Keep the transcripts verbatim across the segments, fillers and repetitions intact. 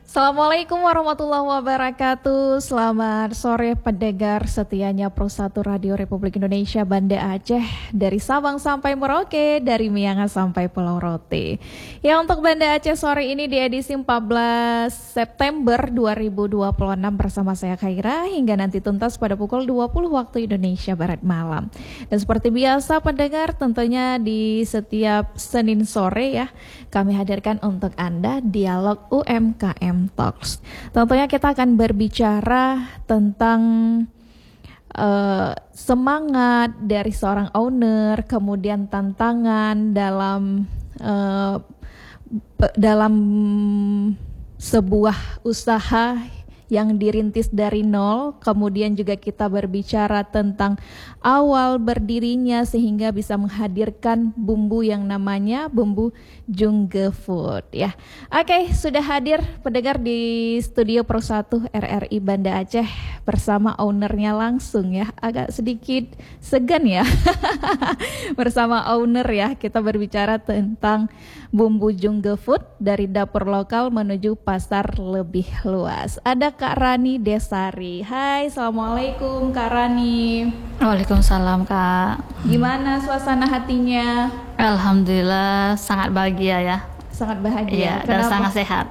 Assalamualaikum warahmatullahi wabarakatuh. Selamat sore pendengar setianya Pro satu Radio Republik Indonesia Banda Aceh, dari Sabang sampai Merauke, dari Miangas sampai Pulau Rote. Ya, untuk Banda Aceh sore ini di edisi empat belas September dua ribu dua puluh enam bersama saya Khaira hingga nanti tuntas pada pukul dua puluh waktu Indonesia Barat malam. Dan seperti biasa pendengar, tentunya di setiap Senin sore ya kami hadirkan untuk Anda dialog U M K M Talks. Tentunya kita akan berbicara tentang uh, semangat dari seorang owner, kemudian tantangan dalam uh, dalam sebuah usaha yang dirintis dari nol. Kemudian juga kita berbicara tentang awal berdirinya sehingga bisa menghadirkan bumbu yang namanya bumbu Jungge Food ya. Oke, sudah hadir pendengar di studio Pro satu R R I Banda Aceh bersama ownernya langsung ya. Agak sedikit segan ya bersama owner ya. Kita berbicara tentang bumbu Jungge Food dari dapur lokal menuju pasar lebih luas. Ada Kak Rani Desari. Hai, assalamualaikum Kak Rani. Waalaikumsalam Kak. Gimana suasana hatinya? Alhamdulillah sangat bahagia ya. Sangat bahagia. Iya, dan sangat sehat.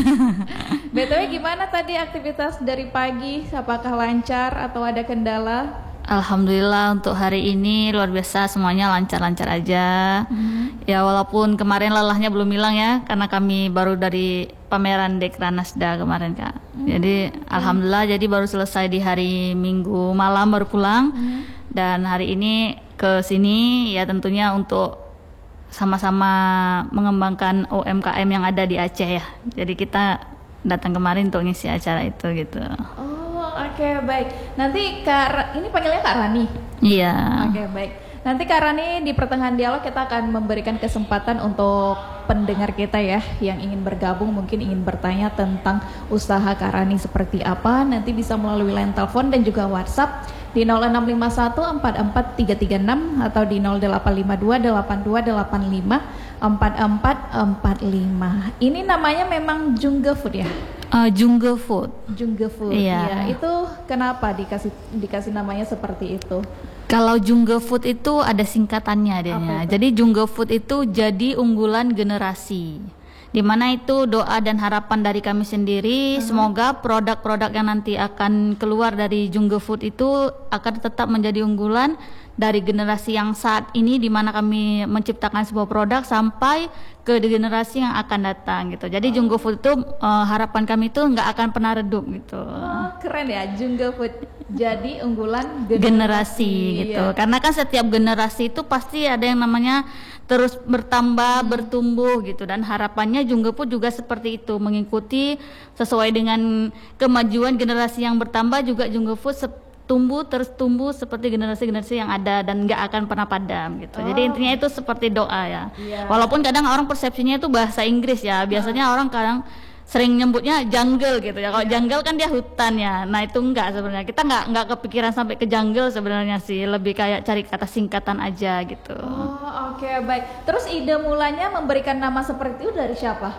B T W gimana tadi aktivitas dari pagi? Apakah lancar atau ada kendala? Alhamdulillah untuk hari ini luar biasa, semuanya lancar-lancar aja. Hmm. Ya walaupun kemarin lelahnya belum hilang ya, karena kami baru dari pameran Dekranasda kemarin Kak. Hmm. Jadi alhamdulillah, jadi baru selesai di hari Minggu malam baru pulang. Hmm. Dan hari ini ke sini ya tentunya untuk sama-sama mengembangkan U M K M yang ada di Aceh ya. Jadi kita datang kemarin untuk ngisi acara itu gitu. Oh. Oke, okay, baik. Nanti Kak, ini panggilnya Kak Rani? Iya. Oke, okay, baik. Nanti Kak Rani di pertengahan dialog kita akan memberikan kesempatan untuk pendengar kita ya yang ingin bergabung, mungkin ingin bertanya tentang usaha Kak Rani seperti apa. Nanti bisa melalui line telepon dan juga WhatsApp di nol enam lima satu empat empat tiga tiga enam atau di nol delapan lima dua delapan dua delapan lima empat empat empat lima. Ini namanya memang Jungge Food ya? Uh, Jungge Food. Jungge Food. Iya. Ya, itu kenapa dikasih dikasih namanya seperti itu? Kalau Jungge Food itu ada singkatannya adanya. Jadi Jungge Food itu jadi unggulan generasi. Di mana itu doa dan harapan dari kami sendiri, uh-huh. Semoga produk-produk yang nanti akan keluar dari Jungge Food itu akan tetap menjadi unggulan dari generasi yang saat ini, di mana kami menciptakan sebuah produk sampai ke generasi yang akan datang gitu. Jadi oh. Jungge Food itu uh, harapan kami itu nggak akan pernah redup gitu. Oh, keren ya, Jungge Food jadi unggulan generasi, generasi gitu. Iya. Karena kan setiap generasi itu pasti ada yang namanya terus bertambah, hmm. bertumbuh gitu, dan harapannya Jungge Food juga seperti itu, mengikuti sesuai dengan kemajuan generasi yang bertambah juga Jungge Food se- tumbuh terus tumbuh seperti generasi-generasi yang ada dan nggak akan pernah padam gitu. Oh. Jadi intinya itu seperti doa ya. Yeah. Walaupun kadang orang persepsinya itu bahasa Inggris ya. Biasanya uh. orang kadang sering nyebutnya jungle gitu ya. Kalau yeah. jungle kan dia hutan ya. Nah itu enggak sebenarnya. Kita nggak nggak kepikiran sampai ke jungle sebenarnya sih. Lebih kayak cari kata singkatan aja gitu. Oh oke okay, baik. Terus ide mulanya memberikan nama seperti itu dari siapa?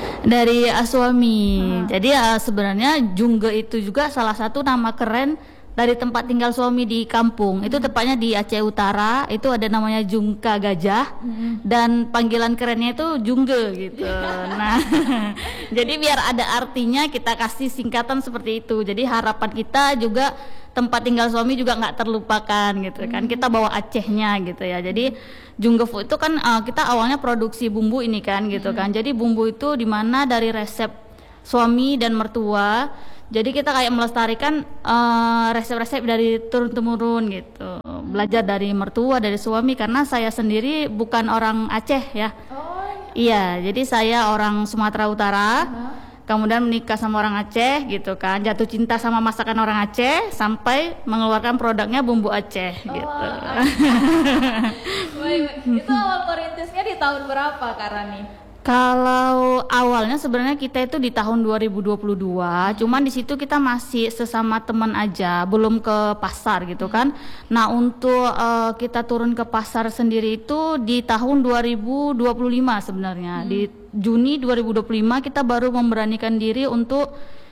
Dari suami. Uh. Jadi uh, sebenarnya Jungge itu juga salah satu nama keren dari tempat tinggal suami di kampung. Hmm. Itu tepatnya di Aceh Utara. Itu ada namanya Jungka Gajah. Hmm. Dan panggilan kerennya itu Jungge gitu. Nah, jadi biar ada artinya kita kasih singkatan seperti itu. Jadi harapan kita juga tempat tinggal suami juga nggak terlupakan gitu kan. Kita bawa Acehnya gitu ya. Jadi Jungge Food itu kan uh, kita awalnya produksi bumbu ini kan gitu kan. Jadi bumbu itu dimana dari resep suami dan mertua. Jadi kita kayak melestarikan uh, resep-resep dari turun-temurun gitu. Belajar dari mertua, dari suami, karena saya sendiri bukan orang Aceh ya. Oh. Iya, jadi saya orang Sumatera Utara. Uh-huh. Kemudian menikah sama orang Aceh gitu kan. Jatuh cinta sama masakan orang Aceh sampai mengeluarkan produknya bumbu Aceh oh, gitu. Baik, itu awal merintisnya di tahun berapa Kak Rani? Kalau awalnya sebenarnya kita itu di tahun dua ribu dua puluh dua, cuman di situ kita masih sesama teman aja, belum ke pasar gitu kan. Nah, untuk uh, kita turun ke pasar sendiri itu di tahun dua ribu dua puluh lima sebenarnya. Hmm. Di Juni dua ribu dua puluh lima kita baru memberanikan diri untuk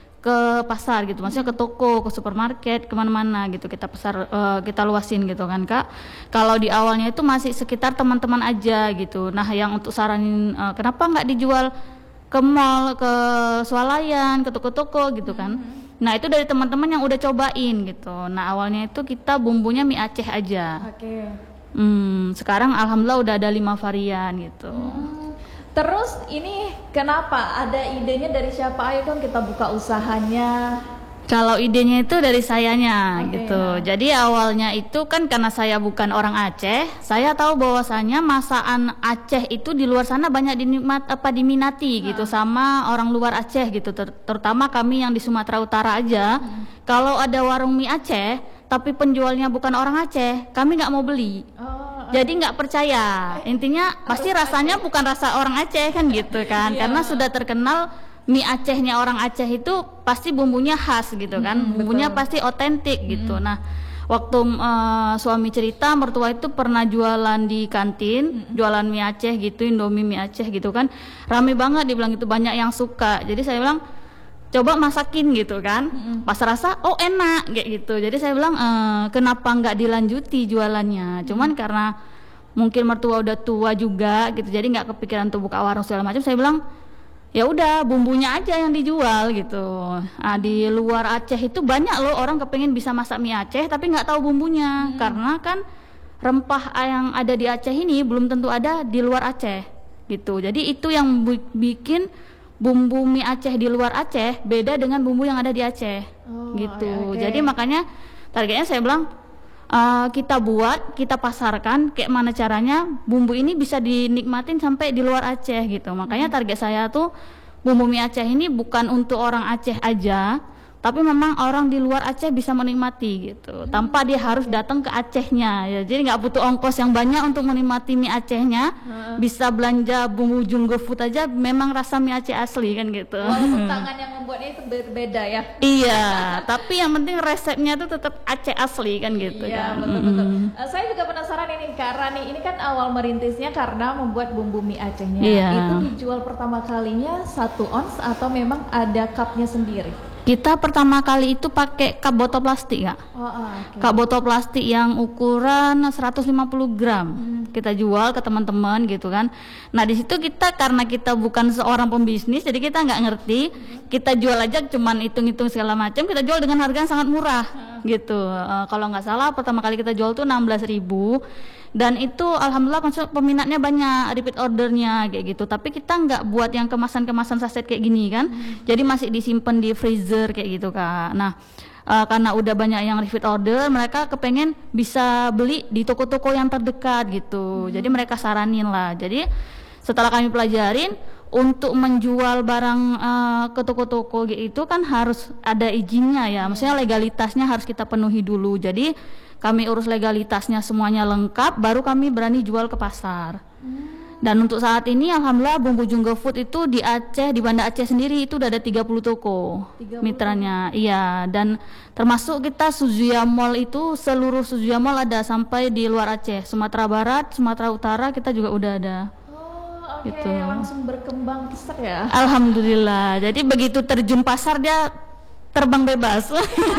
ke pasar gitu, maksudnya ke toko, ke supermarket, kemana-mana gitu kita pasar, uh, kita luasin gitu kan Kak. Kalau di awalnya itu masih sekitar teman-teman aja gitu. Nah, yang untuk saranin uh, kenapa nggak dijual ke mall, ke swalayan, ke toko-toko gitu kan. Mm-hmm. Nah, itu dari teman-teman yang udah cobain gitu. Nah, awalnya itu kita bumbunya mie Aceh aja. Oke. Okay. Hmm, sekarang alhamdulillah udah ada lima varian gitu. Hmm. Terus ini kenapa ada idenya dari siapa? Ayo dong kita buka usahanya. Kalau idenya itu dari sayanya okay, gitu. Ya. Jadi awalnya itu kan karena saya bukan orang Aceh, saya tahu bahwasanya masakan Aceh itu di luar sana banyak dinikmat apa diminati nah. gitu sama orang luar Aceh gitu. Ter- terutama kami yang di Sumatera Utara aja. Hmm. Kalau ada warung mie Aceh tapi penjualnya bukan orang Aceh, kami nggak mau beli. Oh. Jadi nggak percaya, intinya pasti rasanya bukan rasa orang Aceh kan gitu kan, iya. Karena sudah terkenal mie Acehnya orang Aceh itu pasti bumbunya khas gitu kan, hmm, bumbunya betul. Pasti otentik hmm. gitu. Nah, waktu uh, suami cerita mertua itu pernah jualan di kantin, hmm. jualan mie Aceh gitu, Indomie mie Aceh gitu kan, rame banget dibilang itu banyak yang suka. Jadi saya bilang coba masakin gitu kan, mm-hmm. pas rasa oh enak kayak gitu. Jadi saya bilang e, kenapa nggak dilanjuti jualannya, cuman mm-hmm. karena mungkin mertua udah tua juga gitu, jadi nggak kepikiran untuk buka warung segala macam. Saya bilang ya udah bumbunya aja yang dijual gitu. Nah, di luar Aceh itu banyak loh orang kepengen bisa masak mie Aceh tapi nggak tahu bumbunya, mm-hmm. karena kan rempah yang ada di Aceh ini belum tentu ada di luar Aceh gitu. Jadi itu yang bu- bikin bumbu mie Aceh di luar Aceh beda dengan bumbu yang ada di Aceh oh, gitu. Okay. Jadi makanya targetnya saya bilang uh, kita buat, kita pasarkan kayak mana caranya bumbu ini bisa dinikmatin sampai di luar Aceh gitu. Makanya target saya tuh bumbu mie Aceh ini bukan untuk orang Aceh aja, tapi memang orang di luar Aceh bisa menikmati gitu, tanpa dia harus datang ke Acehnya ya. Jadi nggak butuh ongkos yang banyak untuk menikmati mie Acehnya, hmm. bisa belanja bumbu Junggo Food aja, memang rasa mie Aceh asli kan gitu. Walaupun tangan yang membuatnya itu berbeda ya. Iya, tapi yang penting resepnya tuh tetap Aceh asli kan gitu. Iya, kan. betul-betul. Mm-hmm. Uh, saya juga penasaran ini Kak Rani, ini kan awal merintisnya karena membuat bumbu mie Acehnya. Iya. Itu dijual pertama kalinya satu ons atau memang ada cupnya sendiri? Kita pertama kali itu pakai cup botol plastik ya, oh, okay. cup botol plastik yang ukuran seratus lima puluh gram, hmm. kita jual ke teman-teman gitu kan. Nah di situ kita karena kita bukan seorang pembisnis, jadi kita nggak ngerti, hmm. kita jual aja cuman hitung-hitung segala macam, kita jual dengan harga yang sangat murah, hmm. gitu. Uh, kalau nggak salah pertama kali kita jual tuh enam belas ribu. Dan itu alhamdulillah peminatnya banyak, repeat ordernya kayak gitu. Tapi kita nggak buat yang kemasan-kemasan saset kayak gini kan. Hmm. Jadi masih disimpan di freezer kayak gitu Kak. Nah uh, karena udah banyak yang repeat order, mereka kepengen bisa beli di toko-toko yang terdekat gitu. Hmm. Jadi mereka saranin lah. Jadi setelah kami pelajarin, untuk menjual barang uh, ke toko-toko gitu kan harus ada izinnya ya. Maksudnya legalitasnya harus kita penuhi dulu. Jadi kami urus legalitasnya semuanya lengkap, baru kami berani jual ke pasar. Hmm. Dan untuk saat ini alhamdulillah bumbu Junggo Food itu di Aceh, di Banda Aceh sendiri itu udah ada tiga puluh toko tiga puluh mitranya. Toko. Iya, dan termasuk kita Suzuya Mall itu seluruh Suzuya Mall ada sampai di luar Aceh, Sumatera Barat, Sumatera Utara kita juga udah ada. Oh, oke, okay. Gitu. Langsung berkembang pesat ya. Alhamdulillah. Jadi begitu terjun pasar dia terbang bebas.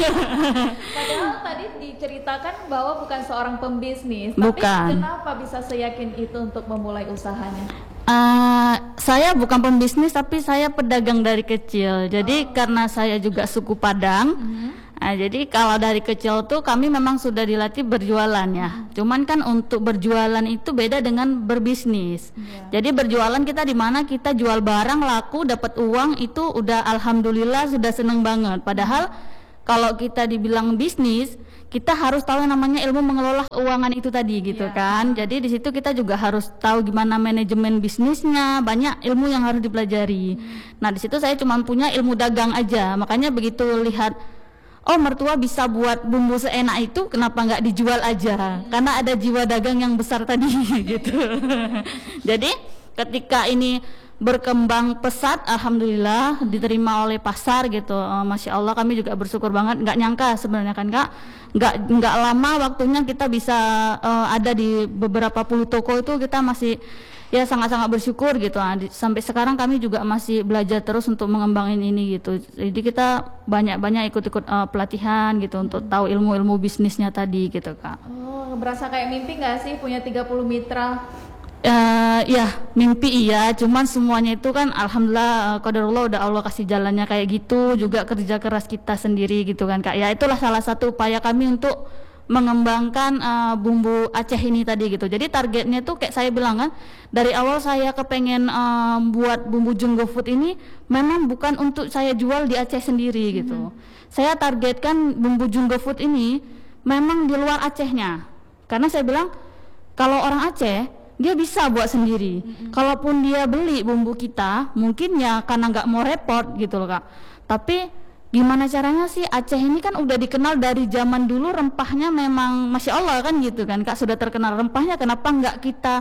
Padahal tadi diceritakan bahwa bukan seorang pembisnis, bukan. Tapi kenapa bisa seyakin itu untuk memulai usahanya? Uh, saya bukan pembisnis, tapi saya pedagang dari kecil. Jadi oh. karena saya juga suku Padang, mm-hmm. nah, jadi kalau dari kecil tuh kami memang sudah dilatih berjualan ya. Mm-hmm. Cuman kan untuk berjualan itu beda dengan berbisnis. Yeah. Jadi berjualan kita di mana kita jual barang laku dapat uang itu udah alhamdulillah sudah seneng banget. Padahal kalau kita dibilang bisnis, kita harus tahu yang namanya ilmu mengelola keuangan itu tadi gitu yeah. kan. Jadi di situ kita juga harus tahu gimana manajemen bisnisnya, banyak ilmu yang harus dipelajari. Hmm. Nah di situ saya cuma punya ilmu dagang aja. Makanya begitu lihat, oh mertua bisa buat bumbu seenak itu, kenapa nggak dijual aja? Hmm. Karena ada jiwa dagang yang besar tadi gitu. Jadi ketika ini berkembang pesat, alhamdulillah diterima oleh pasar gitu. Uh, Masya Allah, kami juga bersyukur banget. Nggak nyangka sebenarnya kan Kak, nggak nggak lama waktunya kita bisa uh, ada di beberapa puluh toko itu, kita masih ya sangat-sangat bersyukur gitu. Nah, di, sampai sekarang kami juga masih belajar terus untuk mengembangin ini gitu. Jadi kita banyak-banyak ikut-ikut uh, pelatihan gitu untuk tahu ilmu-ilmu bisnisnya tadi gitu Kak. Oh, berasa kayak mimpi nggak sih punya tiga puluh mitra? Uh, ya mimpi iya, cuman semuanya itu kan alhamdulillah uh, qadarullah udah Allah kasih jalannya kayak gitu, juga kerja keras kita sendiri gitu kan Kak. Ya itulah salah satu upaya kami untuk mengembangkan uh, bumbu Aceh ini tadi gitu. Jadi targetnya tuh kayak saya bilang kan, dari awal saya kepengen uh, buat bumbu Junggo Food ini memang bukan untuk saya jual di Aceh sendiri gitu. Hmm. Saya targetkan bumbu Junggo Food ini memang di luar Acehnya, karena saya bilang kalau orang Aceh dia bisa buat sendiri. Mm-hmm. Kalaupun dia beli bumbu kita, mungkin ya karena nggak mau repot gitu loh Kak. Tapi gimana caranya sih, Aceh ini kan udah dikenal dari zaman dulu, rempahnya memang Masya Allah kan gitu kan Kak, sudah terkenal rempahnya, kenapa nggak kita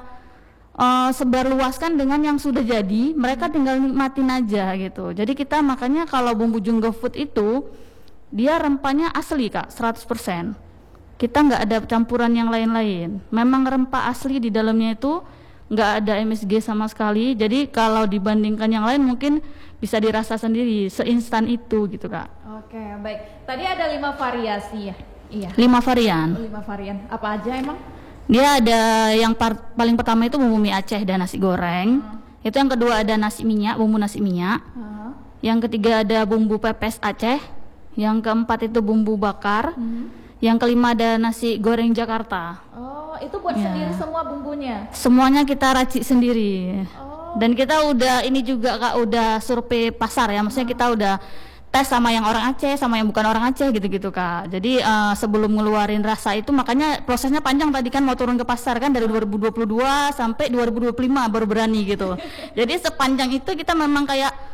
uh, sebarluaskan dengan yang sudah jadi, mereka tinggal nikmatin aja gitu. Jadi kita makanya kalau bumbu Junggo Food itu dia rempahnya asli Kak, seratus persen. Kita nggak ada campuran yang lain-lain, memang rempah asli di dalamnya itu, nggak ada M S G sama sekali. Jadi kalau dibandingkan yang lain mungkin bisa dirasa sendiri seinstan itu gitu Kak. Oke, baik. Tadi ada lima variasi ya? Iya. Lima varian. Oh, lima varian. Apa aja emang? Dia ada yang par- paling pertama itu bumbu mie Aceh dan nasi goreng. Hmm. Itu yang kedua ada nasi minyak, bumbu nasi minyak. Hmm. Yang ketiga ada bumbu pepes Aceh. Yang keempat itu bumbu bakar. Hmm. Yang kelima ada nasi goreng Jakarta. Oh, itu buat ya. Sendiri semua bumbunya? Semuanya kita racik sendiri. Oh. Dan kita udah ini juga Kak, udah survei pasar ya. Maksudnya kita udah tes sama yang orang Aceh, sama yang bukan orang Aceh gitu-gitu Kak. Jadi uh, sebelum ngeluarin rasa itu, makanya prosesnya panjang tadi kan, mau turun ke pasar kan dari dua ribu dua puluh dua sampai dua ribu dua puluh lima baru berani gitu. Jadi sepanjang itu kita memang kayak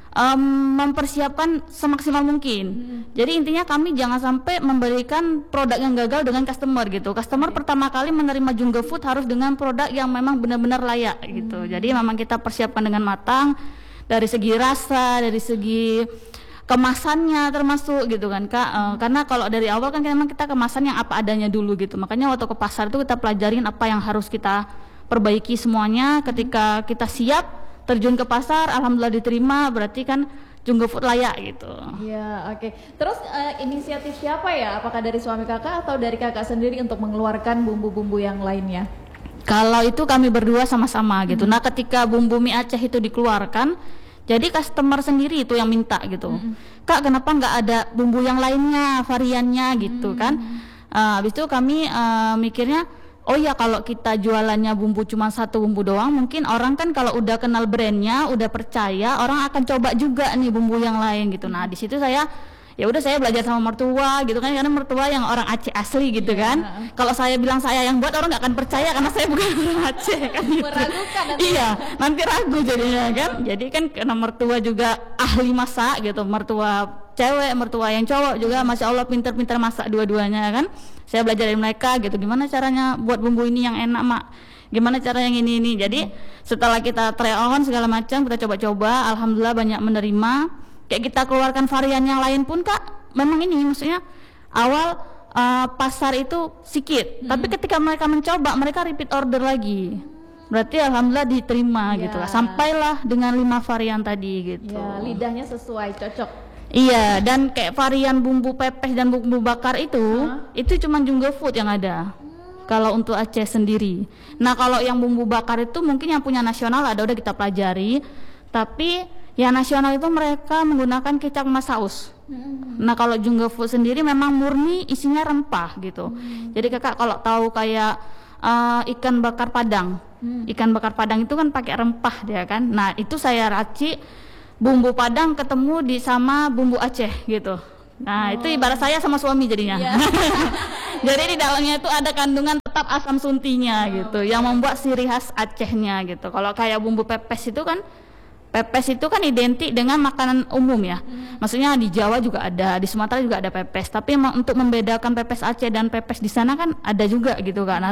Um, mempersiapkan semaksimal mungkin. Hmm. Jadi intinya kami jangan sampai memberikan produk yang gagal dengan customer gitu. Customer okay. pertama kali menerima Junggo Food harus dengan produk yang memang benar-benar layak gitu. Hmm. Jadi memang kita persiapkan dengan matang dari segi rasa, dari segi kemasannya termasuk gitu kan Kak. Hmm. Uh, karena kalau dari awal kan memang kita kemasan yang apa adanya dulu gitu. Makanya waktu ke pasar itu kita pelajarin apa yang harus kita perbaiki semuanya. Ketika kita siap terjun ke pasar, alhamdulillah diterima, berarti kan Junggo Food layak gitu. Iya, oke. Okay. Terus uh, inisiatif siapa ya? Apakah dari suami kakak atau dari kakak sendiri untuk mengeluarkan bumbu-bumbu yang lainnya? Kalau itu kami berdua sama-sama gitu. Hmm. Nah, ketika bumbu mie Aceh itu dikeluarkan, jadi customer sendiri itu yang minta gitu. Hmm. Kak, kenapa nggak ada bumbu yang lainnya, variannya gitu hmm. kan? Uh, habis itu kami uh, mikirnya, oh ya kalau kita jualannya bumbu cuma satu bumbu doang, mungkin orang kan kalau udah kenal brandnya, udah percaya, orang akan coba juga nih bumbu yang lain gitu. Nah di situ saya, ya udah saya belajar sama mertua gitu kan, karena mertua yang orang Aceh asli gitu yeah. kan. Kalau saya bilang saya yang buat, orang nggak akan percaya karena saya bukan orang Aceh kan. Gitu. Meragukan nanti. Iya, nanti ragu jadinya kan. Jadi kan karena mertua juga ahli masak gitu, mertua cewek, mertua yang cowok juga Masya Allah pintar-pintar masak dua-duanya kan. Saya belajar dari mereka gitu, gimana caranya buat bumbu ini yang enak mak, gimana cara yang ini ini. Jadi hmm. setelah kita try on segala macam, kita coba-coba, alhamdulillah banyak menerima. Kayak kita keluarkan varian yang lain pun Kak, memang ini maksudnya awal uh, pasar itu sedikit, hmm. tapi ketika mereka mencoba, mereka repeat order lagi. Berarti alhamdulillah diterima ya. Gitu Kak. Sampailah dengan lima varian tadi gitu. Ya, lidahnya sesuai, cocok. Iya, dan kayak varian bumbu pepes dan bumbu bakar itu, huh? itu cuma Junggo Food yang ada. Hmm. Kalau untuk Aceh sendiri. Nah, kalau yang bumbu bakar itu mungkin yang punya nasional ada, udah kita pelajari. Tapi yang nasional itu mereka menggunakan kecap emas saus. Hmm. Nah, kalau Junggo Food sendiri memang murni isinya rempah gitu. Hmm. Jadi kakak kalau tahu kayak uh, ikan bakar Padang, hmm. ikan bakar Padang itu kan pakai rempah dia kan. Nah, itu saya racik bumbu Padang ketemu di sama bumbu Aceh gitu. Nah, oh. itu ibarat saya sama suami jadinya. Yeah. Jadi di dalamnya itu ada kandungan tetap asam suntinya oh. gitu, yang membuat ciri khas Acehnya gitu. Kalau kayak bumbu pepes itu kan, pepes itu kan identik dengan makanan umum ya. Hmm. Maksudnya di Jawa juga ada, di Sumatera juga ada pepes. Tapi untuk membedakan pepes Aceh dan pepes di sana kan ada juga gitu kan. Nah,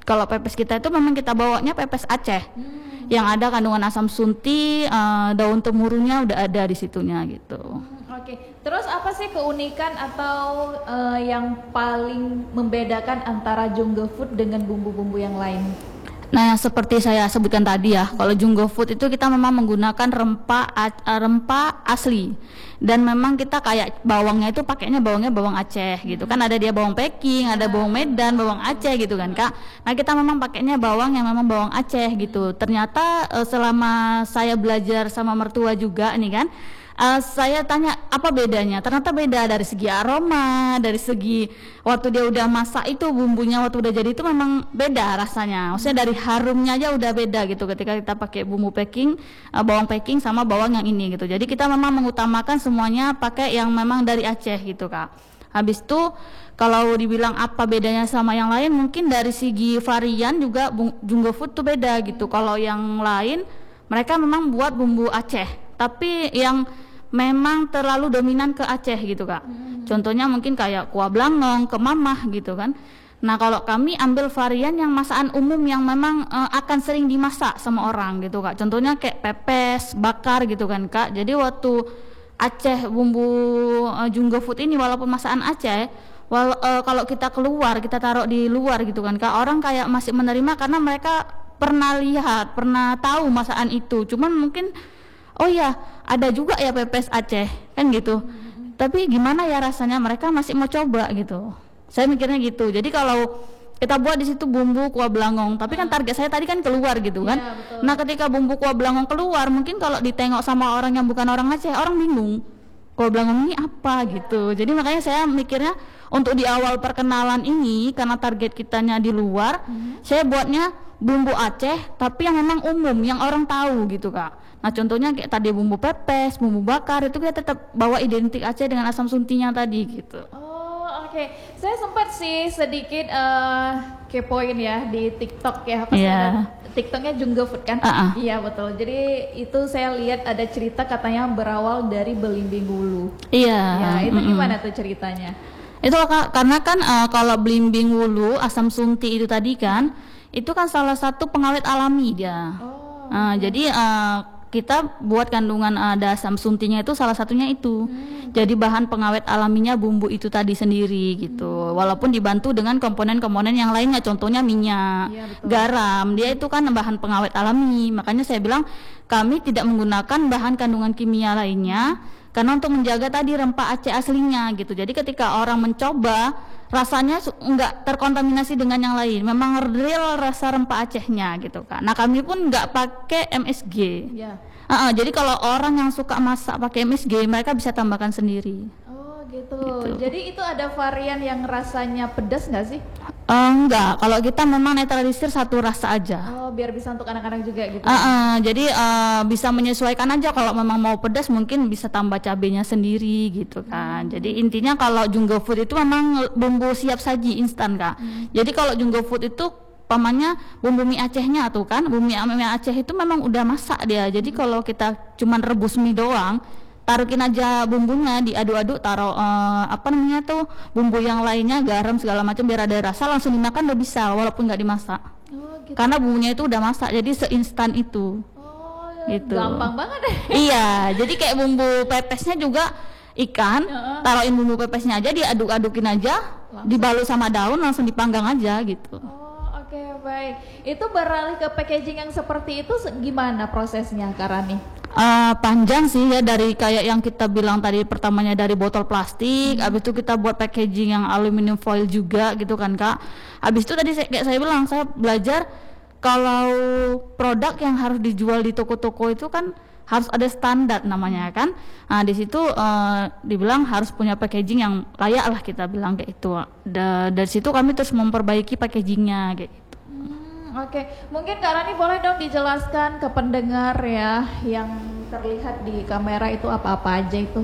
kalau pepes kita itu memang kita bawanya pepes Aceh, hmm. yang ada kandungan asam sunti, uh, daun temurungnya udah ada di situnya gitu. Hmm, Oke, okay. Terus apa sih keunikan atau uh, yang paling membedakan antara Junggo Food dengan bumbu-bumbu yang lain? Nah, seperti saya sebutkan tadi ya, kalau Junggo Food itu kita memang menggunakan rempah rempah asli, dan memang kita kayak bawangnya itu pakainya bawangnya bawang Aceh gitu kan, ada dia bawang Peking, ada bawang Medan, bawang Aceh gitu kan Kak. Nah, kita memang pakainya bawang yang memang bawang Aceh gitu. Ternyata selama saya belajar sama mertua juga nih kan, Uh, saya tanya apa bedanya, ternyata beda dari segi aroma, dari segi waktu dia udah masak itu bumbunya waktu udah jadi itu memang beda rasanya, maksudnya dari harumnya aja udah beda gitu ketika kita pakai bumbu packing, uh, bawang packing sama bawang yang ini gitu. Jadi kita memang mengutamakan semuanya pakai yang memang dari Aceh gitu Kak. Habis itu kalau dibilang apa bedanya sama yang lain, mungkin dari segi varian juga Junggo Food tuh beda gitu. Kalau yang lain mereka memang buat bumbu Aceh, tapi yang memang terlalu dominan ke Aceh gitu Kak. Hmm. Contohnya mungkin kayak kuah blangong, kemamah gitu kan. Nah, kalau kami ambil varian yang masakan umum yang memang uh, akan sering dimasak sama orang gitu Kak. Contohnya kayak pepes, bakar gitu kan Kak. Jadi waktu Aceh bumbu uh, Junggo Food ini walaupun masakan Aceh, wal uh, kalau kita keluar, kita taruh di luar gitu kan Kak, orang kayak masih menerima karena mereka pernah lihat, pernah tahu masakan itu. Cuman mungkin oh ya, ada juga ya pepes Aceh kan gitu. Mm-hmm. Tapi gimana ya rasanya, mereka masih mau coba gitu. Saya mikirnya gitu. Jadi kalau kita buat di situ bumbu kuah belangong, tapi kan target saya tadi kan keluar gitu kan. Ya, nah, ketika bumbu kuah belangong keluar, mungkin kalau ditengok sama orang yang bukan orang Aceh, orang bingung. Kuah belangong ini apa gitu. Jadi makanya saya mikirnya untuk di awal perkenalan ini, karena target kitanya di luar, mm-hmm. saya buatnya bumbu Aceh tapi yang memang umum, yang orang tahu gitu Kak. Nah, contohnya kayak tadi bumbu pepes, bumbu bakar itu kita tetap bawa identik Aceh dengan asam suntinya tadi gitu. Oh, oke. Okay. Saya sempat sih sedikit uh, kepoin ya di TikTok ya, pas yeah. ada TikToknya Junggo Food kan? Uh-uh. Iya betul. Jadi itu saya lihat ada cerita katanya berawal dari belimbing wulu. Iya. Yeah. Ya, itu mm-mm. gimana tuh ceritanya? Itu karena kan uh, kalau belimbing wulu asam sunti itu tadi kan, itu kan salah satu pengawet alami dia. Oh. Uh, jadi uh, kita buat kandungan ada asam suntinya itu salah satunya itu. Hmm. Jadi bahan pengawet alaminya bumbu itu tadi sendiri gitu. Hmm. Walaupun dibantu dengan komponen-komponen yang lainnya, contohnya minyak, ya, garam. Dia itu kan bahan pengawet alami. Makanya saya bilang kami tidak menggunakan bahan kandungan kimia lainnya karena untuk menjaga tadi rempah Aceh aslinya gitu. Jadi ketika orang mencoba, rasanya enggak terkontaminasi dengan yang lain, memang real rasa rempah Acehnya gitu kan. Nah, kami pun enggak pakai M S G. Ya. Uh-uh, jadi kalau orang yang suka masak pakai M S G, mereka bisa tambahkan sendiri. Oh gitu. gitu. Jadi itu ada varian yang rasanya pedas nggak sih? Uh, enggak, kalau kita memang netralisir satu rasa aja. Oh, biar bisa untuk anak-anak juga gitu. Uh, uh, jadi uh, bisa menyesuaikan aja, kalau memang mau pedas mungkin bisa tambah cabenya sendiri gitu kan. Hmm. Jadi intinya kalau Junggo Food itu memang bumbu siap saji instan Kak. Hmm. Jadi kalau Junggo Food itu pamannya bumbu mie Acehnya tuh kan, bumbu mie Aceh itu memang udah masak dia. Jadi hmm. kalau kita cuman rebus mie doang, taruhin aja bumbunya, diaduk-aduk, taruh uh, apa namanya tuh bumbu yang lainnya, garam segala macam biar ada rasa, langsung dimakan udah bisa walaupun nggak dimasak. Oh, gitu. Karena bumbunya itu udah masak, jadi seinstan itu. Oh, gitu. Gampang banget deh. Iya, jadi kayak bumbu pepesnya juga ikan, uh-uh. taruhin bumbu pepesnya aja, diaduk-adukin aja, langsung dibalut sama daun, langsung dipanggang aja gitu. Oh, oke, okay, baik. Itu beralih ke packaging yang seperti itu gimana prosesnya Kak Rani? Uh, panjang sih ya, dari kayak yang kita bilang tadi pertamanya dari botol plastik, hmm. habis itu kita buat packaging yang aluminium foil juga gitu kan Kak. Habis itu tadi saya, kayak saya bilang, saya belajar kalau produk yang harus dijual di toko-toko itu kan harus ada standar namanya kan. Nah, di situ uh, dibilang harus punya packaging yang layak lah, kita bilang kayak itu. Da- dari situ kami terus memperbaiki packagingnya kayak gitu. Oke, mungkin Kak Rani boleh dong dijelaskan ke pendengar ya, yang terlihat di kamera itu apa-apa aja itu?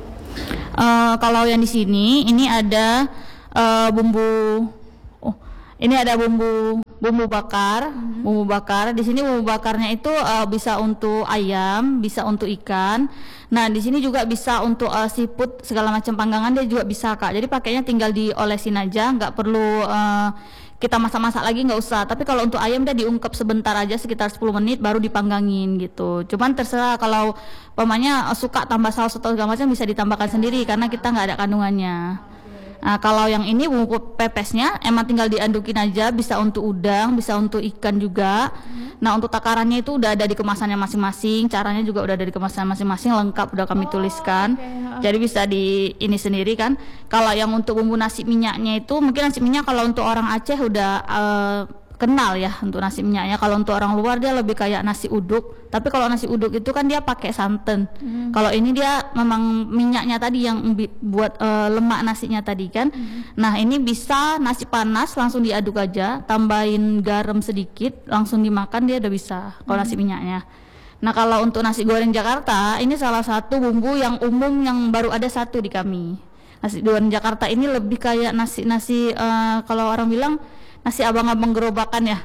Uh, kalau yang di sini, ini ada uh, bumbu, oh, ini ada bumbu bumbu bakar, mm-hmm. bumbu bakar. Di sini bumbu bakarnya itu uh, bisa untuk ayam, bisa untuk ikan. Nah, di sini juga bisa untuk uh, seafood segala macam panggangan dia juga bisa Kak. Jadi pakainya tinggal diolesin aja, nggak perlu uh, kita masak-masak lagi nggak usah. Tapi kalau untuk ayam dia diungkep sebentar aja sekitar sepuluh menit baru dipanggangin gitu. Cuman terserah kalau pemanya suka tambah saus atau segala macam bisa ditambahkan sendiri karena kita nggak ada kandungannya. Nah, kalau yang ini bumbu pepesnya emang tinggal diadukin aja, bisa untuk udang, bisa untuk ikan juga. Hmm. Nah, untuk takarannya itu udah ada di kemasannya masing-masing, caranya juga udah ada di kemasan masing-masing, lengkap udah kami oh, tuliskan. Okay. Jadi bisa di ini sendiri kan. Kalau yang untuk bumbu nasi minyaknya itu mungkin nasi minyak kalau untuk orang Aceh udah uh, kenal ya untuk nasi minyaknya. Kalau untuk orang luar dia lebih kayak nasi uduk. Tapi kalau nasi uduk itu kan dia pakai santan. Hmm. Kalau ini dia memang minyaknya tadi yang bi- buat uh, lemak nasinya tadi kan. Hmm. Nah ini bisa nasi panas langsung diaduk aja, tambahin garam sedikit, langsung dimakan dia udah bisa. Kalau hmm. nasi minyaknya. Nah kalau untuk nasi goreng Jakarta ini salah satu bumbu yang umum yang baru ada satu di kami. Nasi goreng Jakarta ini lebih kayak nasi-nasi uh, kalau orang bilang nasi abang-abang gerobakan ya.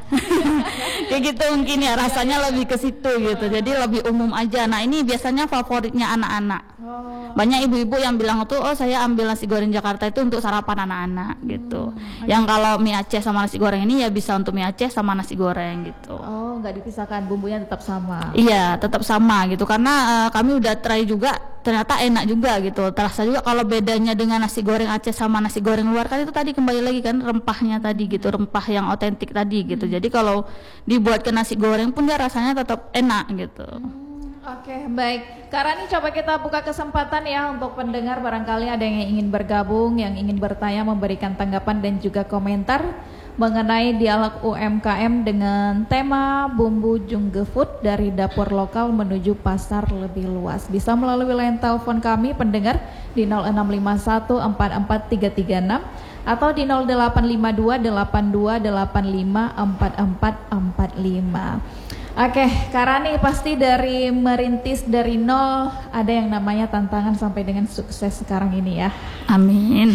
Kayak gitu mungkin ya rasanya lebih ke situ gitu. Jadi lebih umum aja. Nah, ini biasanya favoritnya anak-anak. Banyak ibu-ibu yang bilang tuh, "Oh, saya ambil nasi goreng Jakarta itu untuk sarapan anak-anak." gitu. Hmm, yang kalau mie Aceh sama nasi goreng ini ya bisa untuk mie Aceh sama nasi goreng gitu. Oh, nggak dipisahkan, bumbunya tetap sama. Iya, tetap sama gitu. Karena uh, kami udah try juga ternyata enak juga gitu. Terasa juga kalau bedanya dengan nasi goreng Aceh sama nasi goreng luar kan itu tadi kembali lagi kan rempahnya tadi gitu, rempah yang otentik tadi gitu. Hmm. Jadi kalau dibuat ke nasi goreng pun dia rasanya tetap enak gitu. Hmm. Oke, okay, baik. Kak Rani, coba kita buka kesempatan ya untuk pendengar barangkali ada yang ingin bergabung, yang ingin bertanya, memberikan tanggapan dan juga komentar mengenai dialog U M K M dengan tema bumbu Jungge Food dari dapur lokal menuju pasar lebih luas. Bisa melalui line telepon kami pendengar di nol enam lima satu empat empat tiga tiga enam atau di nol delapan lima dua delapan dua delapan lima empat empat empat lima. Oke, Kak Rani, pasti dari merintis dari nol ada yang namanya tantangan sampai dengan sukses sekarang ini ya. Amin.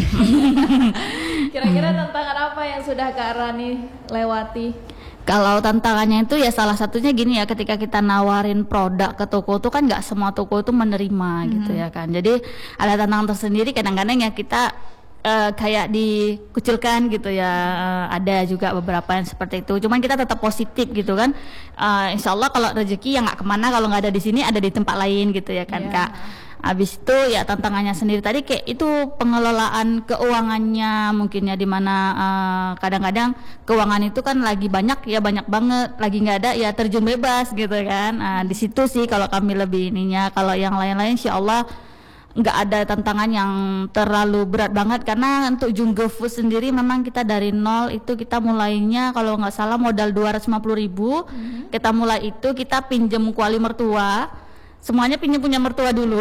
Kira-kira tantangan apa yang sudah Kak Rani lewati? Kalau tantangannya itu ya salah satunya gini ya, ketika kita nawarin produk ke toko itu kan nggak semua toko itu menerima hmm. gitu ya kan. Jadi ada tantangan tersendiri, kadang-kadang ya kita Uh, kayak dikucilkan gitu ya, uh, ada juga beberapa yang seperti itu. Cuman kita tetap positif gitu kan. Uh, insya Allah kalau rezeki ya nggak kemana, kalau nggak ada di sini ada di tempat lain gitu ya kan yeah. Kak. Abis itu ya tantangannya sendiri tadi kayak itu pengelolaan keuangannya mungkin ya, dimana uh, kadang-kadang keuangan itu kan lagi banyak ya banyak banget, lagi nggak ada ya terjun bebas gitu kan. Uh, di situ sih kalau kami lebih ininya. Kalau yang lain-lain insya Allah nggak ada tantangan yang terlalu berat banget, karena untuk Jungge Food sendiri memang kita dari nol itu kita mulainya kalau nggak salah modal dua ratus lima puluh ribu. Mm-hmm. Kita mulai itu kita pinjam kuali mertua, semuanya pinjam punya mertua dulu.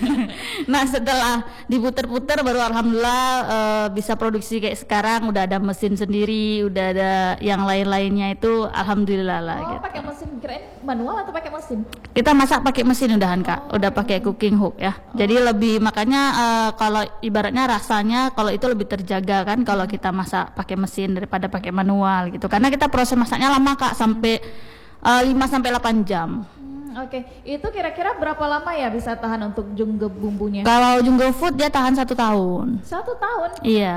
Nah setelah diputer-puter baru alhamdulillah uh, bisa produksi kayak sekarang, udah ada mesin sendiri, udah ada yang lain-lainnya itu alhamdulillah lah. Oh gitu. Pakai mesin, kirain manual atau pakai mesin? Kita masak pakai mesin udahan Kak, oh, udah pakai cooking hook ya. Oh. Jadi lebih makanya uh, kalau ibaratnya rasanya kalau itu lebih terjaga kan kalau kita masak pakai mesin daripada pakai manual gitu. Karena kita proses masaknya lama Kak, sampai uh, lima sampai delapan jam. Oke, okay. Itu kira-kira berapa lama ya bisa tahan untuk Jungge bumbunya? Kalau Jungge Food dia tahan satu tahun. Satu tahun? Iya.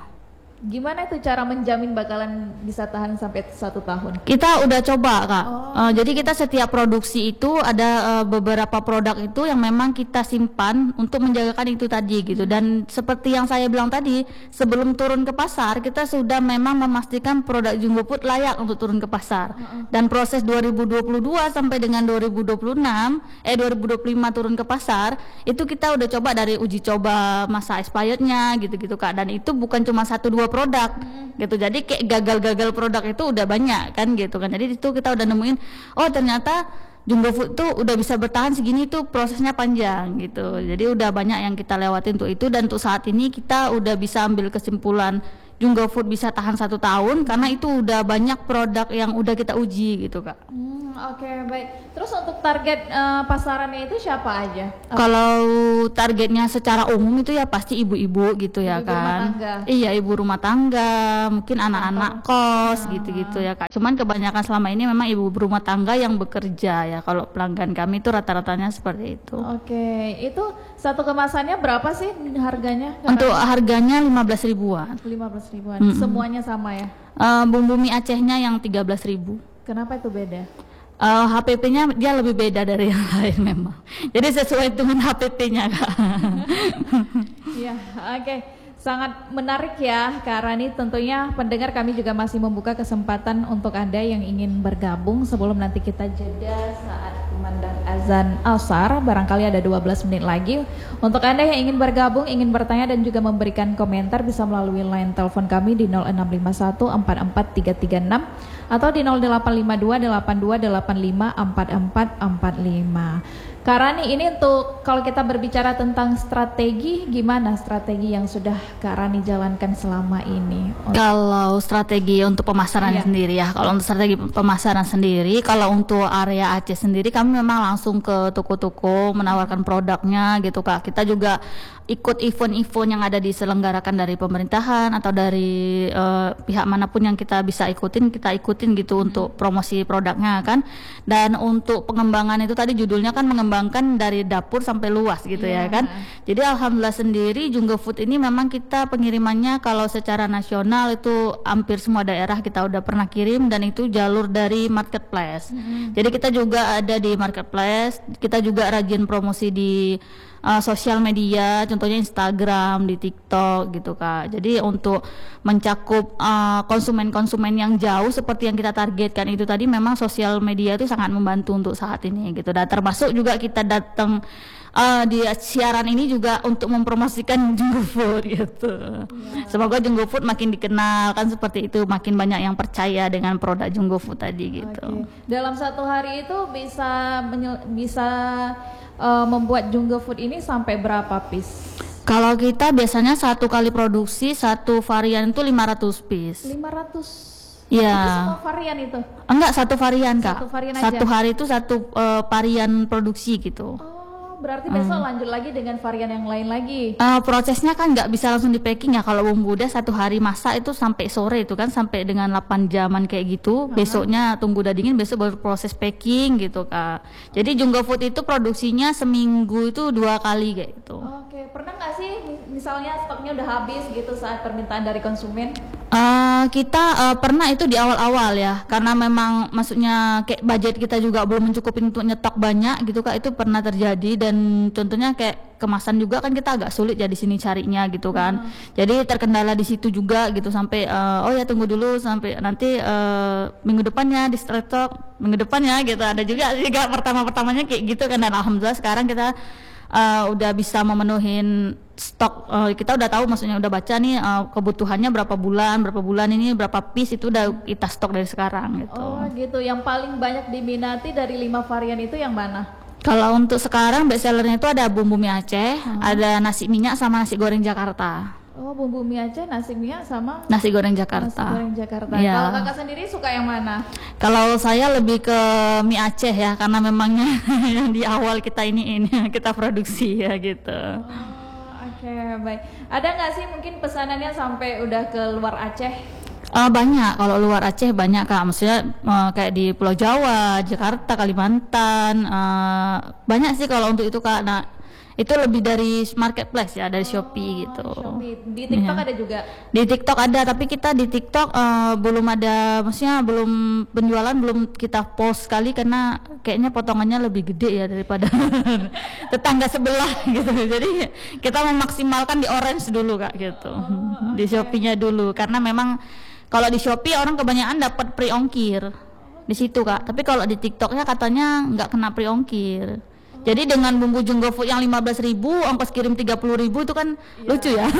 Gimana itu cara menjamin bakalan bisa tahan sampai satu tahun? Kita udah coba Kak. Oh. Uh, jadi kita setiap produksi itu ada uh, beberapa produk itu yang memang kita simpan untuk menjagakan itu tadi gitu. Dan seperti yang saya bilang tadi, sebelum turun ke pasar kita sudah memang memastikan produk Jungge Food layak untuk turun ke pasar. Uh-uh. Dan proses dua ribu dua puluh dua sampai dengan dua ribu dua puluh enam eh dua ribu dua puluh lima turun ke pasar itu kita udah coba dari uji coba masa expirednya gitu-gitu Kak. Dan itu bukan cuma satu dua produk hmm. gitu, jadi kayak gagal-gagal produk itu udah banyak kan gitu kan. Jadi itu kita udah nemuin oh ternyata Jungge Food tuh udah bisa bertahan segini tuh prosesnya panjang gitu. Jadi udah banyak yang kita lewatin untuk itu, dan untuk saat ini kita udah bisa ambil kesimpulan Jungge Food bisa tahan satu tahun karena itu udah banyak produk yang udah kita uji gitu Kak. Hmm, Oke okay, baik. Terus untuk target uh, pasarannya itu siapa aja? Kalau targetnya secara umum itu ya pasti ibu-ibu gitu ya ibu kan. Rumah tangga. Iya ibu rumah tangga, mungkin anak-anak kos ah. gitu-gitu ya Kak. Cuman kebanyakan selama ini memang ibu rumah tangga yang bekerja ya. Kalau pelanggan kami itu rata-ratanya seperti itu. Oke, okay. Itu Satu kemasannya berapa sih harganya? Untuk harganya lima belas ribuan. lima belas ribuan. Mm-mm. Semuanya sama ya? Uh, bumbu mie Acehnya yang tiga belas ribu. Kenapa itu beda? Uh, H P P-nya dia lebih beda dari yang lain memang. Jadi sesuai dengan H P P-nya Kak. Iya, oke. Okay. Sangat menarik ya Kak Rani. Tentunya pendengar kami juga masih membuka kesempatan untuk Anda yang ingin bergabung sebelum nanti kita jeda saat kumandang azan asar. Barangkali ada dua belas menit lagi. Untuk Anda yang ingin bergabung, ingin bertanya dan juga memberikan komentar bisa melalui line telepon kami di nol enam lima satu empat empat tiga tiga enam atau di nol delapan lima dua delapan dua delapan lima empat empat empat lima. Kak Rani, ini untuk kalau kita berbicara tentang strategi, gimana strategi yang sudah Kak Rani jalankan selama ini? Kalau strategi untuk pemasaran iya. sendiri ya, kalau untuk strategi pemasaran sendiri, kalau untuk area Aceh sendiri kami memang langsung ke toko-toko menawarkan produknya gitu Kak. Kita juga ikut event-event yang ada diselenggarakan dari pemerintahan atau dari uh, pihak manapun yang kita bisa ikutin, kita ikutin gitu untuk promosi produknya kan. Dan untuk pengembangan itu tadi judulnya kan mengembangkan dari dapur sampai luas gitu yeah. ya kan. Jadi alhamdulillah sendiri Junggo Food ini memang kita pengirimannya kalau secara nasional itu hampir semua daerah kita udah pernah kirim dan itu jalur dari marketplace. Mm-hmm. Jadi kita juga ada di marketplace, kita juga rajin promosi di Uh, sosial media, contohnya Instagram, di TikTok gitu Kak. Jadi untuk mencakup uh, konsumen-konsumen yang jauh seperti yang kita targetkan itu tadi, memang sosial media itu sangat membantu untuk saat ini gitu. Dan termasuk juga kita datang uh, di siaran ini juga untuk mempromosikan Junggo Food gitu. Ya. Semoga Junggo Food makin dikenal kan seperti itu, makin banyak yang percaya dengan produk Junggo Food tadi gitu. Okay. Dalam satu hari itu bisa menyel- bisa Uh, membuat Junggo Food ini sampai berapa piece? Kalau kita biasanya satu kali produksi satu varian itu lima ratus piece. lima ratus. Iya. Itu semua varian itu? Enggak, satu varian Kak. Satu varian aja. Satu hari itu satu uh, varian produksi gitu. Oh. Berarti besok hmm. lanjut lagi dengan varian yang lain lagi. Uh, prosesnya kan nggak bisa langsung di packing ya. Kalau bumbu udah satu hari masak itu sampai sore itu kan, sampai dengan delapan jaman kayak gitu. Uh-huh. Besoknya tunggu udah dingin, besok baru proses packing gitu Kak. Jadi Junggo Food itu produksinya seminggu itu dua kali kayak gitu. Oke, okay. Pernah nggak sih misalnya stoknya udah habis gitu saat permintaan dari konsumen? Uh, kita uh, pernah itu di awal-awal ya, karena memang maksudnya kayak budget kita juga belum mencukupi untuk nyetok banyak gitu Kak. Itu pernah terjadi. Dan Dan contohnya kayak kemasan juga kan kita agak sulit ya di sini carinya gitu kan. Hmm. Jadi terkendala di situ juga gitu sampai uh, oh ya tunggu dulu sampai nanti uh, minggu depannya di stok minggu depannya gitu. Ada juga juga pertama-pertamanya kayak gitu kan, dan alhamdulillah sekarang kita uh, udah bisa memenuhin stok. Uh, kita udah tahu maksudnya udah baca nih uh, kebutuhannya berapa bulan, berapa bulan ini berapa piece itu udah kita stok dari sekarang gitu. Oh gitu. Yang paling banyak diminati dari lima varian itu yang mana? Kalau untuk sekarang best sellernya itu ada bumbu mie Aceh, hmm. ada nasi minyak sama nasi goreng Jakarta. Oh, bumbu mie Aceh, nasi minyak sama nasi goreng Jakarta. Nasi goreng Jakarta. Ya. Kalau Kakak sendiri suka yang mana? Kalau saya lebih ke mie Aceh ya, karena memangnya yang di awal kita ini ini kita produksi ya gitu. Oh, oke, okay, baik. Ada nggak sih mungkin pesanannya sampai udah ke luar Aceh? Uh, banyak, kalau luar Aceh banyak Kak, maksudnya uh, kayak di Pulau Jawa, Jakarta, Kalimantan, uh, banyak sih kalau untuk itu Kak. Nah itu lebih dari marketplace ya, dari oh, Shopee gitu. Shopee. Di TikTok ya. Ada juga? Di TikTok ada, tapi kita di TikTok uh, belum ada, maksudnya belum penjualan, belum kita post sekali karena kayaknya potongannya lebih gede ya daripada tetangga sebelah gitu. Jadi kita memaksimalkan di Orange dulu Kak gitu, oh, di okay. Shopee-nya dulu, karena memang kalau di Shopee orang kebanyakan dapat free ongkir di situ Kak. Tapi kalau di TikToknya katanya nggak kena free ongkir. Jadi dengan bumbu Junggo Food yang lima belas ribu, ongkos kirim tiga puluh ribu itu kan ya, lucu ya.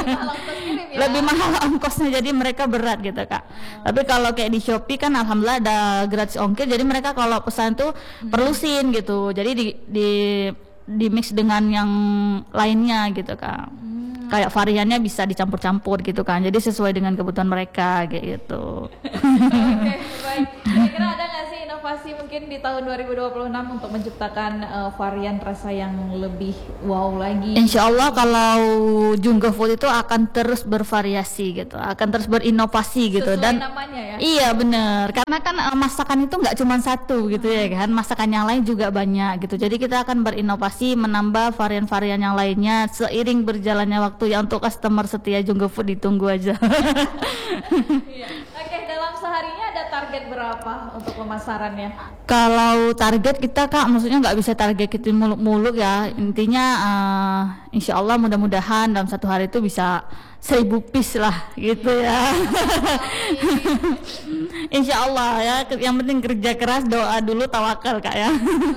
ya. Lebih mahal ongkosnya, jadi mereka berat gitu Kak. Hmm. Tapi kalau kayak di Shopee kan alhamdulillah ada gratis ongkir. Jadi mereka kalau pesan tuh hmm. perlusin gitu. Jadi di di di mix dengan yang lainnya gitu Kak. Hmm. Kayak variannya bisa dicampur-campur gitu kan, jadi sesuai dengan kebutuhan mereka kayak gitu. Oke, baik. Kira-kira ada nggak sih inovasi inovasi mungkin di tahun dua ribu dua puluh enam untuk menciptakan uh, varian rasa yang lebih wow lagi? Insya Allah kalau Junggo Food itu akan terus bervariasi gitu, akan terus berinovasi gitu. Sesuai Dan namanya ya? Iya benar, karena kan uh, masakan itu nggak cuma satu gitu ya kan, masakan yang lain juga banyak gitu. Jadi kita akan berinovasi, menambah varian-varian yang lainnya seiring berjalannya waktu ya. Untuk customer setia Junggo Food ditunggu aja. Iya. Oke, dalam seharinya ada target berapa untuk pemasarannya? Kalau target kita Kak, maksudnya nggak bisa target kita muluk-muluk ya. Intinya uh, insya Allah mudah-mudahan dalam satu hari itu bisa seribu piece lah gitu ya. Insya Allah ya, yang penting kerja keras, doa dulu, tawakal Kak ya.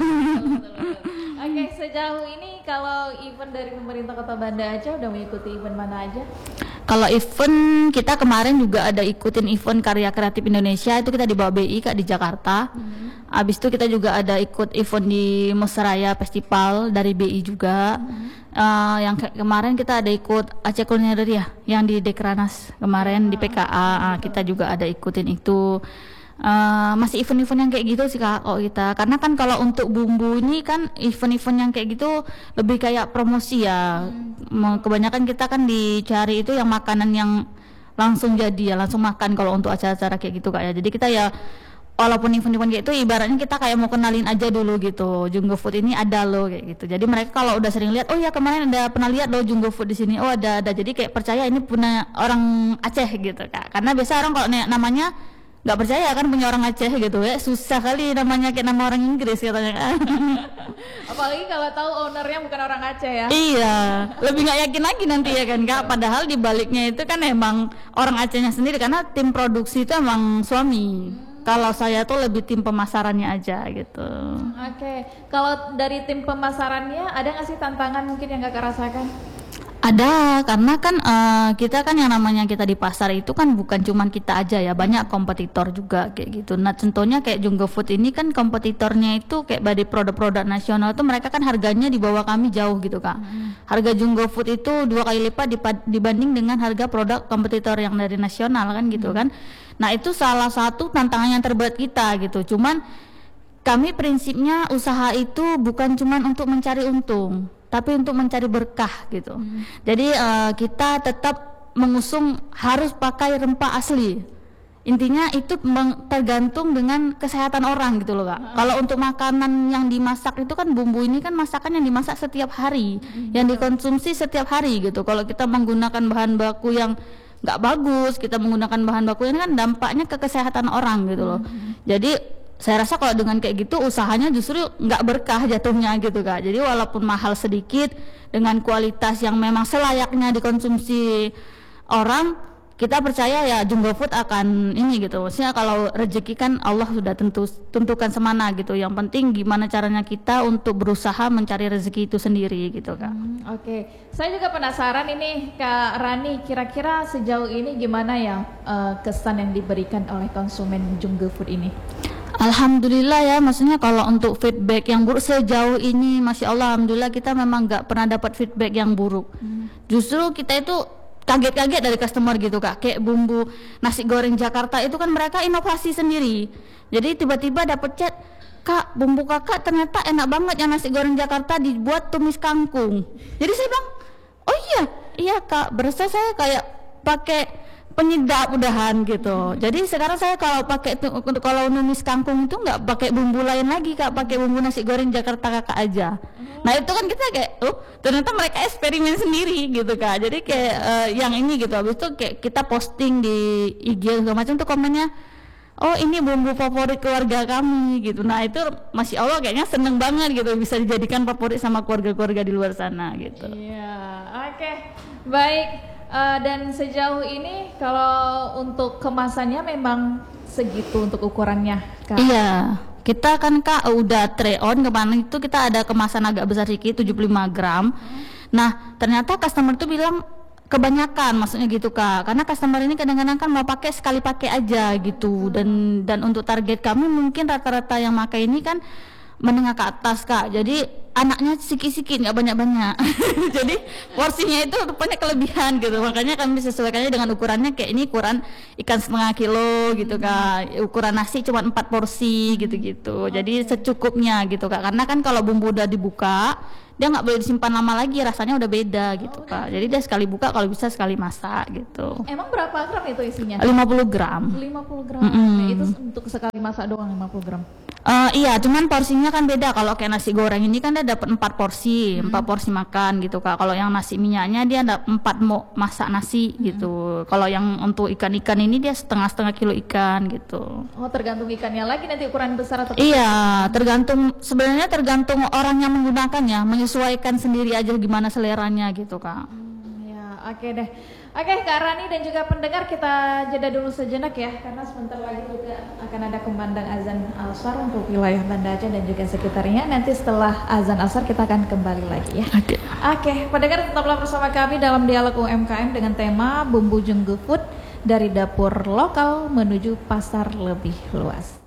Oke, sejauh ini kalau event dari pemerintah Kota Banda Aceh udah mengikuti event mana aja? Kalau event kita kemarin juga ada ikutin event Karya Kreatif Indonesia, itu kita di bawah B I Kak di Jakarta. Hmm. Abis itu kita juga ada ikut event di Mesraya Festival dari B I juga. Hmm. Uh, yang ke kemarin kita ada ikut Aceh Culinary ya, yang di Dekranas kemarin. Ah, di P K A uh, kita juga ada ikutin itu. Uh, masih event-event yang kayak gitu sih Kak kalau kita, karena kan kalau untuk bumbu ini kan event-event yang kayak gitu lebih kayak promosi ya. Hmm. Kebanyakan kita kan dicari itu yang makanan yang langsung jadi ya, langsung makan kalau untuk acara-acara kayak gitu Kak ya. Jadi kita ya walaupun event-event kayak itu ibaratnya kita kayak mau kenalin aja dulu gitu, Junggo Food ini ada loh kayak gitu. Jadi mereka kalau udah sering lihat, oh ya kemarin ada pernah lihat loh Junggo Food di sini, oh ada ada. Jadi kayak percaya ini punya orang Aceh gitu Kak. Karena biasa orang kalau namanya nggak percaya kan punya orang Aceh gitu ya, susah kali namanya kayak nama orang Inggris katanya kan. Apalagi kalau tahu ownernya bukan orang Aceh ya. Iya, lebih nggak yakin lagi nanti ya kan Kak. Padahal di baliknya itu kan emang orang Acehnya sendiri, karena tim produksi itu emang suami. Hmm. Kalau saya tuh lebih tim pemasarannya aja gitu. Oke, okay. Kalau dari tim pemasarannya ada nggak sih tantangan mungkin yang Kakak rasakan? Ada, karena kan uh, kita kan yang namanya kita di pasar itu kan bukan cuma kita aja ya, banyak kompetitor juga kayak gitu. Nah contohnya kayak Junggo Food ini kan kompetitornya itu kayak dari produk-produk nasional itu mereka kan harganya di bawah kami jauh gitu Kak. Hmm. Harga Junggo Food itu dua kali lipat dibanding dengan harga produk kompetitor yang dari nasional kan gitu hmm. kan. Nah itu salah satu tantangan yang terberat kita gitu. Cuman kami prinsipnya usaha itu bukan cuman untuk mencari untung, tapi untuk mencari berkah gitu. Hmm. Jadi uh, kita tetap mengusung harus pakai rempah asli. Intinya itu tergantung dengan kesehatan orang gitu loh Kak. Hmm. Kalau untuk makanan yang dimasak itu kan bumbu ini kan masakan yang dimasak setiap hari, hmm. yang dikonsumsi setiap hari gitu. Kalau kita menggunakan bahan baku yang nggak bagus, kita menggunakan bahan baku ini kan dampaknya ke kesehatan orang gitu loh. Hmm. Jadi saya rasa kalau dengan kayak gitu usahanya justru nggak berkah jatuhnya gitu Kak. Jadi walaupun mahal sedikit dengan kualitas yang memang selayaknya dikonsumsi orang, kita percaya ya Junggo Food akan ini gitu. Maksudnya kalau rezeki kan Allah sudah tentu tentukan semana gitu. Yang penting gimana caranya kita untuk berusaha mencari rezeki itu sendiri gitu Kak. Hmm, Oke, okay. Saya juga penasaran ini Kak Rani, kira-kira sejauh ini gimana ya uh, kesan yang diberikan oleh konsumen Junggo Food ini? Alhamdulillah ya, maksudnya kalau untuk feedback yang buruk sejauh ini, masya Allah, alhamdulillah kita memang nggak pernah dapat feedback yang buruk. Hmm. Justru kita itu kaget-kaget dari customer gitu Kak, kayak bumbu nasi goreng Jakarta itu kan mereka inovasi sendiri. Jadi tiba-tiba dapat chat, Kak bumbu kakak ternyata enak banget yang nasi goreng Jakarta dibuat tumis kangkung. Jadi saya bilang, oh iya, iya Kak, berasa saya kayak pakai penyedap udahan gitu. Jadi sekarang saya kalau pakai untuk kalau numis kangkung itu nggak pakai bumbu lain lagi Kak, pakai bumbu nasi goreng Jakarta kakak aja. Nah itu kan kita kayak, oh ternyata mereka eksperimen sendiri gitu Kak. Jadi kayak uh, yang ini gitu. Habis itu kayak kita posting di I G segala macam tuh komennya, oh ini bumbu favorit keluarga kami gitu. Nah itu masya Allah kayaknya seneng banget gitu bisa dijadikan favorit sama keluarga-keluarga di luar sana gitu. Iya, oke, okay. Baik. Uh, dan sejauh ini kalau untuk kemasannya memang segitu untuk ukurannya Kak? Iya, kita kan Kak udah try on kemarin itu kita ada kemasan agak besar sedikit tujuh puluh lima gram. Hmm. Nah ternyata customer tuh bilang kebanyakan, maksudnya gitu Kak, karena customer ini kadang-kadang kan mau pakai sekali pakai aja gitu. Dan dan untuk target kami mungkin rata-rata yang pakai ini kan menengah ke atas Kak. Jadi anaknya sikit-sikit nggak banyak-banyak. Jadi porsinya itu rupanya kelebihan gitu. Makanya kami sesuaikannya dengan ukurannya kayak ini ukuran ikan setengah kilo gitu Kak. Ukuran nasi cuma empat porsi gitu-gitu. Jadi secukupnya gitu Kak. Karena kan kalau bumbu udah dibuka dia nggak boleh disimpan lama lagi, rasanya udah beda gitu Kak. Jadi dia sekali buka kalau bisa sekali masak gitu. Emang berapa gram itu isinya? lima puluh gram. lima puluh gram. Mm -mm. Nah, itu untuk sekali masak doang lima puluh gram. Uh, iya, cuman porsinya kan beda. Kalau kayak nasi goreng ini kan dia dapat empat porsi, empat hmm. porsi makan gitu Kak. Kalau yang nasi minyaknya dia ada empat mau masak nasi hmm. gitu. Kalau yang untuk ikan-ikan ini dia setengah-setengah kilo ikan gitu. Oh, tergantung ikannya lagi nanti ukuran besar atau kecil? Iya, tergantung sebenarnya tergantung orang yang menggunakannya, menyesuaikan sendiri aja gimana seleranya gitu Kak. Hmm, ya, oke deh. Oke Kak Rani dan juga pendengar, kita jeda dulu sejenak ya, karena sebentar lagi juga akan ada kumandang azan Asar untuk wilayah Banda Aceh dan juga sekitarnya. Nanti setelah azan Asar kita akan kembali lagi ya. Oke. Oke, pendengar tetaplah bersama kami dalam dialog U M K M dengan tema bumbu Jungge Food dari dapur lokal menuju pasar lebih luas.